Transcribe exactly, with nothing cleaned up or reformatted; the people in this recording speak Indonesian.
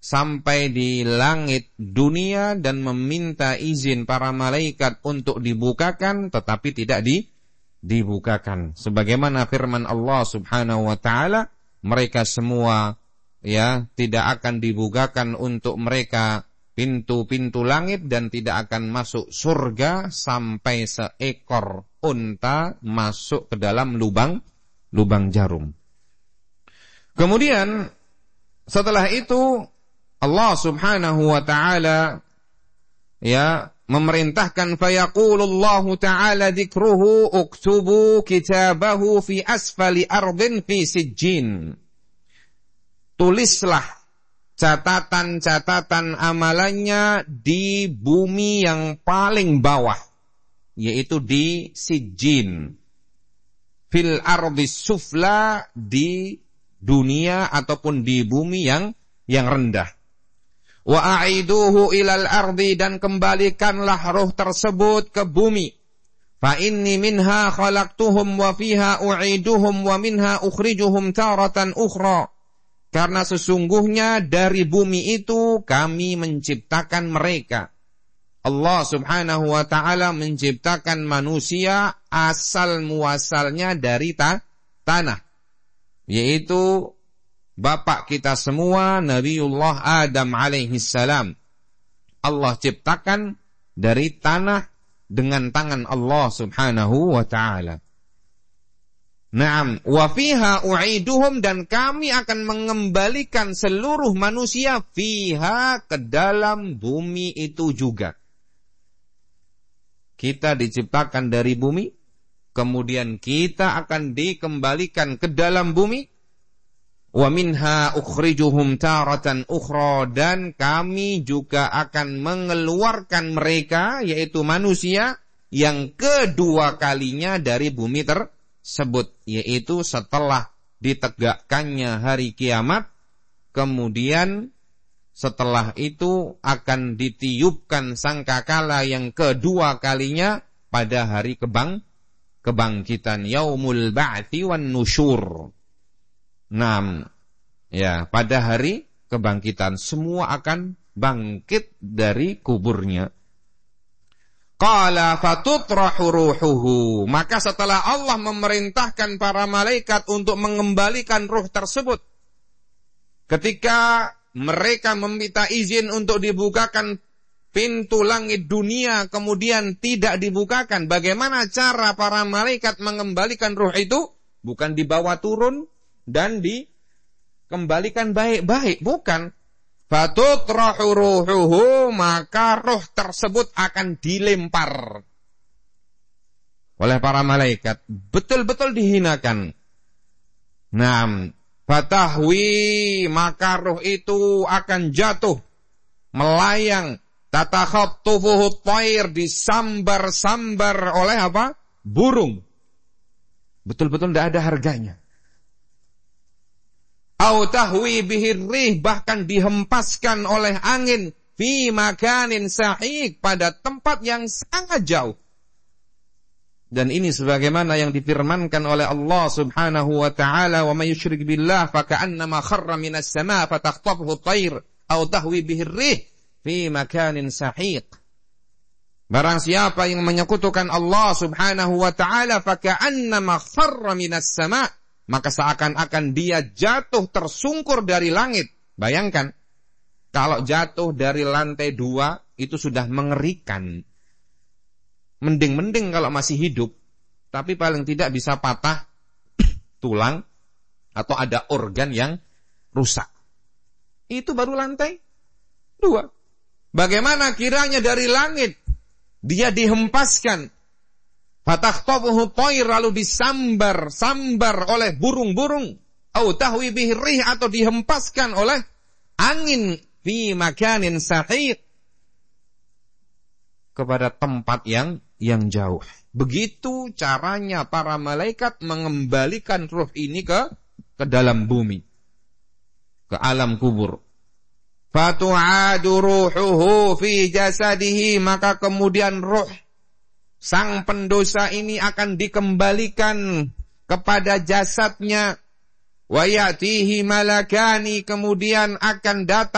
sampai di langit dunia dan meminta izin para malaikat untuk dibukakan, tetapi tidak di, dibukakan. Sebagaimana firman Allah Subhanahu wa taala, mereka semua ya tidak akan dibukakan untuk mereka pintu-pintu langit dan tidak akan masuk surga sampai seekor unta masuk ke dalam lubang lubang jarum. Kemudian setelah itu Allah Subhanahu wa taala ya memerintahkan, fayaqulullahu ta'ala dzikruhu uktubu kitabahu fi asfali ardin fi sijjin. Tulislah catatan-catatan amalannya di bumi yang paling bawah, yaitu di sijjin. Fil ardis sufla, di dunia ataupun di bumi yang yang rendah. Wa a'iduhu ilal ardi, dan kembalikanlah roh tersebut ke bumi. Fa inni minha khalaqtuhum wa fiha u'iduhum wa minha ukhrijuhum taratan ukhra. Karena sesungguhnya dari bumi itu kami menciptakan mereka. Allah Subhanahu wa ta'ala menciptakan manusia asal muasalnya dari ta- tanah. Yaitu bapak kita semua, Nabiullah Adam alaihi salam. Allah ciptakan dari tanah dengan tangan Allah Subhanahu wa ta'ala. Naam, wa fiha u'iduhum, dan kami akan mengembalikan seluruh manusia fiha, ke dalam bumi itu juga. Kita diciptakan dari bumi, kemudian kita akan dikembalikan ke dalam bumi. Wa minha ukhrijuhum taratan ukhra, dan kami juga akan mengeluarkan mereka, yaitu manusia, yang kedua kalinya dari bumi tersebut, yaitu setelah ditegakkannya hari kiamat. Kemudian setelah itu akan ditiupkan sangkakala yang kedua kalinya pada hari kebang kebangkitan, yaumul ba'tsi wan nusyur. Nah, ya, pada hari kebangkitan semua akan bangkit dari kuburnya. Qala fatutrahu ruhuhu, maka setelah Allah memerintahkan para malaikat untuk mengembalikan ruh tersebut, ketika mereka meminta izin untuk dibukakan pintu langit dunia, kemudian tidak dibukakan, bagaimana cara para malaikat mengembalikan ruh itu? Bukan dibawa turun dan dikembalikan baik-baik, bukan. Fatutrahu ruhuhu, maka roh tersebut akan dilempar oleh para malaikat, betul-betul dihinakan. Nah, fatahwi, maka roh itu akan jatuh, melayang, tatakhattufuhu thair, disambar-sambar oleh apa? Burung. Betul-betul tidak ada harganya. Au tahwi bihir rih, bahkan dihempaskan oleh angin, fi makanin sahiq, pada tempat yang sangat jauh. Dan ini sebagaimana yang difirmankan oleh Allah Subhanahu wa ta'ala, wa may yusyrik billah faka'annama kharra minas sama' fatakhtafuhu at-tayr au tahwi bihir rih fi makanin sahiq. Barang siapa yang menyekutukan Allah Subhanahu wa ta'ala, faka'annama kharra minas sama', maka seakan-akan dia jatuh tersungkur dari langit. Bayangkan, kalau jatuh dari lantai dua, itu sudah mengerikan. Mending-mending kalau masih hidup, tapi paling tidak bisa patah tulang, atau ada organ yang rusak. Itu baru lantai dua. Bagaimana kiranya dari langit, dia dihempaskan, fatakhtafuhu thair, lalu disambar sambar oleh burung-burung, au tahwi bihi rih, atau dihempaskan oleh angin, fi makanin sahiq, kepada tempat yang yang jauh. Begitu caranya para malaikat mengembalikan ruh ini ke ke dalam bumi, ke alam kubur. Fatu'adu ruhuhu fi jasadihi, maka kemudian ruh sang pendosa ini akan dikembalikan kepada jasadnya. Wa ya'tihi malakani, kemudian akan datang